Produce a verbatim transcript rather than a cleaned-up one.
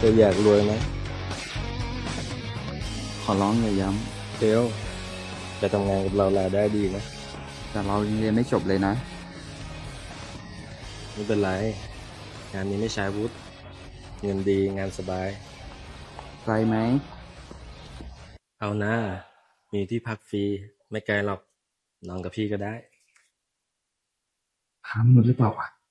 ธออยากรวยไหมขอร้องอย่าย้เทลจะทำงานกับเรารายได้ดีนะำแต่เรายังเรียนไม่จบเลยนะไม่เป็นไรงานนี้ไม่ใช้วุฒิเงินดีงานสบายไกลไหมเอาหน้ามีที่พักฟรีไม่ไกลหรอกนอนกับพี่ก็ได้ถามหมดหรือเปล่าวะ